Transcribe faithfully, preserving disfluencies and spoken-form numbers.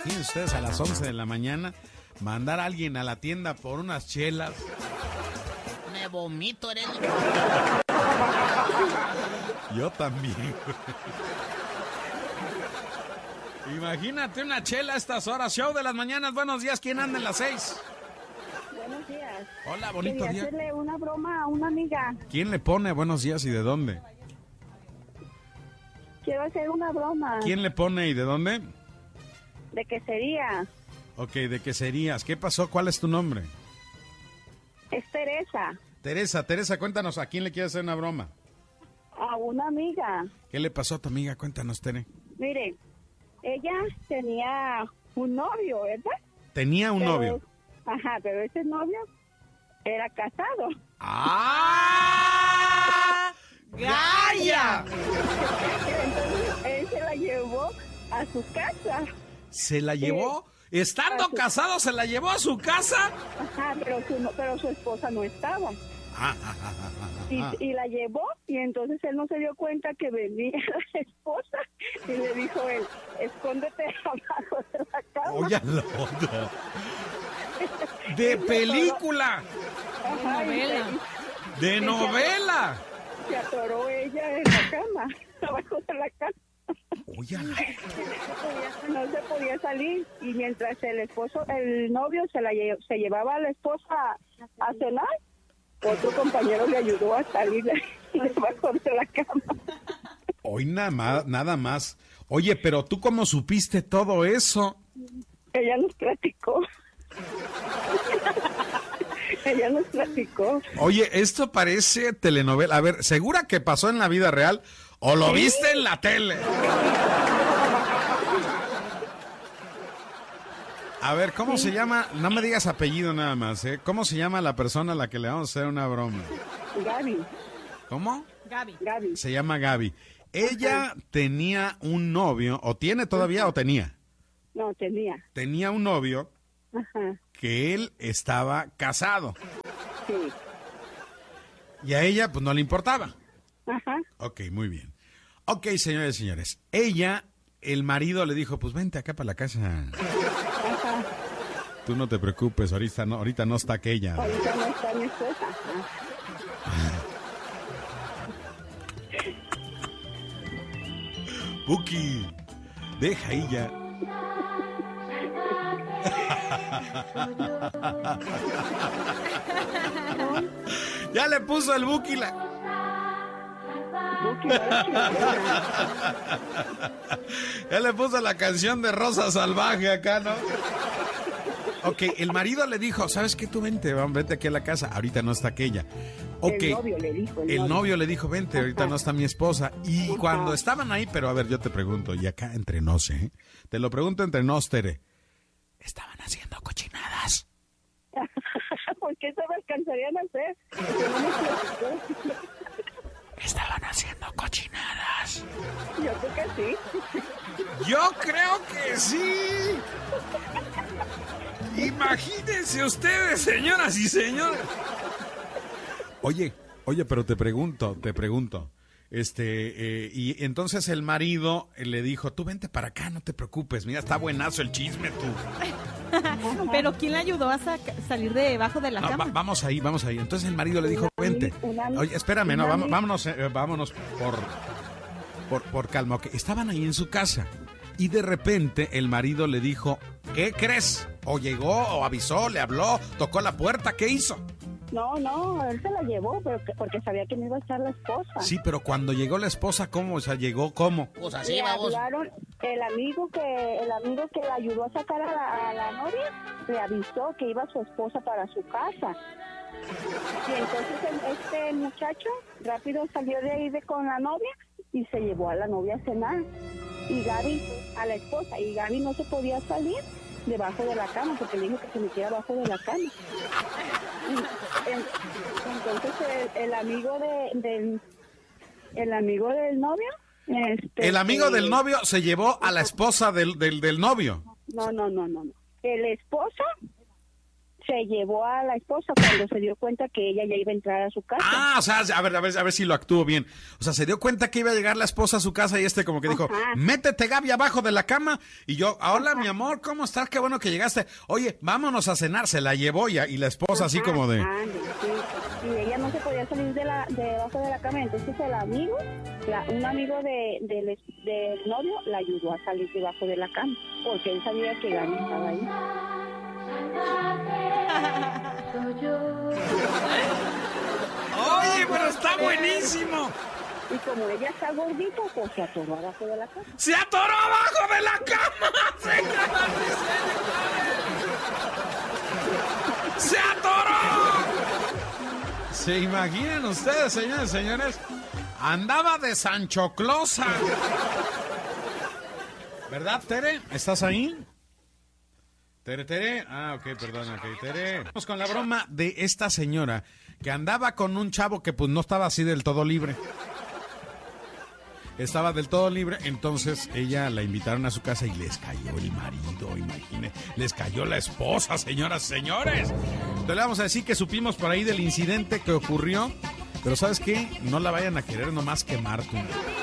Imagínense ustedes a las once de la mañana mandar a alguien a la tienda por unas chelas. Me vomito, Arely. Yo también. Imagínate una chela a estas horas. Show de las mañanas. Buenos días. ¿Quién anda en las seis? Buenos días. Hola, bonito Quería día. hacerle una broma a una amiga. ¿Quién le pone buenos días y de dónde? Quiero hacer una broma. ¿Quién le pone y de dónde? ¿De qué sería? Ok, ¿de qué serías? ¿Qué pasó? ¿Cuál es tu nombre? Es Teresa. Teresa, Teresa, cuéntanos, ¿a quién le quieres hacer una broma? A una amiga. ¿Qué le pasó a tu amiga? Cuéntanos, Tere. Mire, ella tenía un novio, ¿verdad? Tenía un Pero- novio. Ajá, pero ese novio era casado. ¡Ah! ¡Gaya! Entonces él se la llevó a su casa. ¿Se la llevó? ¿Estando A su- casado se la llevó a su casa? Ajá, pero su, no- pero su esposa no estaba. Ah, ah, ah, ah, Y, ah. y la llevó y entonces él no se dio cuenta que venía la esposa y le dijo él, escóndete abajo de la cama. Oye, la otra. De película, Ajá, y novela. se- de novela. Se atoró ella en la cama, abajo de la cama. Oye, la- No se podía salir y mientras el esposo, el novio se la lle- se llevaba a la esposa a, a cenar, otro compañero le ayudó a salir de- debajo de la cama. hoy nada más, nada más. Oye, pero tú cómo supiste todo eso? Ella nos platicó. Ella nos platicó. Oye, esto parece telenovela. A ver, ¿segura que pasó en la vida real o lo viste en la tele? A ver, ¿cómo se llama? No me digas apellido nada más, ¿eh? ¿Cómo se llama la persona a la que le vamos a hacer una broma? Gaby, ¿Cómo? Gaby. Gaby. Se llama Gaby. Ella tenía un novio, o tiene todavía, o tenía. No, tenía. Tenía un novio Ajá, que él estaba casado. sí. Y a ella, pues, no le importaba. Ajá. Ok, muy bien. Ok, señores y señores. Ella, el marido le dijo, pues, vente acá para la casa. Tú no te preocupes, ahorita no, ahorita no está aquella. Ahorita no está mi esposa. Ajá. Buki, deja ahí ya. Ya le puso el Buki la... Buki, ahora Ya le puso la canción de Rosa Salvaje acá, ¿no? Ok, el marido le dijo, ¿sabes qué? Tú vente, vamos, vente aquí a la casa. Ahorita no está aquella. Ok. El novio le dijo. El, El novio. novio le dijo, vente, ahorita no está mi esposa. Y Ajá. cuando estaban ahí, pero a ver, yo te pregunto, y acá entre nos, ¿eh? Te lo pregunto entre nos, Tere. ¿Estaban haciendo cochinadas? ¿Por qué se me alcanzarían a hacer? Porque no me platicó. ¿Estaban haciendo cochinadas? Yo creo que sí. Yo creo que sí. Imagínense ustedes, señoras y señores. Oye, oye, pero te pregunto, te pregunto. Este, eh, y entonces el marido le dijo, tú vente para acá, no te preocupes, mira, está buenazo el chisme tú. Pero ¿quién le ayudó a saca- salir de debajo de la No, cama? va- vamos ahí, vamos ahí. Entonces el marido le dijo, vente. Una- Oye, espérame, no, una- vamos, vámonos, eh, vámonos por, por, por calma. Ok, estaban ahí en su casa y de repente el marido le dijo, ¿qué crees? O llegó, o avisó, le habló, tocó la puerta, ¿qué hizo? No, no, él se la llevó pero que- porque sabía que no iba a estar la esposa. Sí, pero cuando llegó la esposa, ¿cómo? O sea, llegó, ¿cómo? Pues así, Le vamos. hablaron, el amigo que el amigo que le ayudó a sacar a la, a la novia le avisó que iba su esposa para su casa. Y entonces el- este muchacho rápido salió de ahí de, con la novia y se llevó a la novia a cenar. Y Gaby, a la esposa, y Gaby no se podía salir debajo de la cama porque le dijo que se metiera abajo de la cama. Y, en- entonces el, el amigo de, del el amigo del novio este, El amigo eh, del novio se llevó a la esposa del, del, del novio. no no no no no el esposo se llevó a la esposa cuando se dio cuenta que ella ya iba a entrar a su casa. Ah, o sea, a ver, a ver, a ver si lo actúo bien. O sea, se dio cuenta que iba a llegar la esposa a su casa y este como que dijo, Ajá. métete, Gaby, abajo de la cama. Y yo, hola, mi amor, ¿cómo estás? Qué bueno que llegaste. Oye, vámonos a cenar. Se la llevó ya y la esposa así Ajá, como de... ande, sí. Y ella no se podía salir de la de debajo de la cama. Entonces el amigo, la, un amigo de, del es- del novio, la ayudó a salir debajo de la cama. Porque él sabía que Gaby estaba ahí. Oye, pero está buenísimo. Y como ella está gordita, pues se atoró abajo de la cama. ¡Se atoró abajo de la cama! ¡Señoras y señores! ¡Se atoró! ¿Se imaginan ustedes, señores y señores? Andaba de Sanchoclosa. ¿Verdad, Tere? ¿Estás ahí? Tere, Tere. Ah, ok, perdón, ok, Tere. Vamos con la broma de esta señora que andaba con un chavo que pues no estaba así del todo libre. Estaba del todo libre, entonces ella la invitaron a su casa y les cayó el marido, imagínense. Les cayó la esposa, señoras y señores. Entonces le vamos a decir que supimos por ahí del incidente que ocurrió, pero ¿sabes qué? No la vayan a querer nomás quemar tú.